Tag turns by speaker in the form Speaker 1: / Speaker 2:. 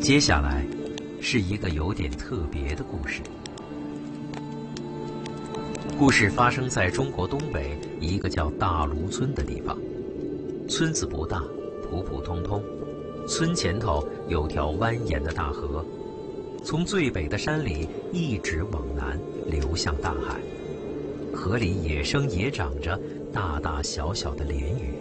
Speaker 1: 接下来是一个有点特别的故事。故事发生在中国东北一个叫大芦村的地方。村子不大，普普通通。村前头有条蜿蜒的大河，从最北的山里一直往南流向大海。河里野生也长着大大小小的鲢鱼。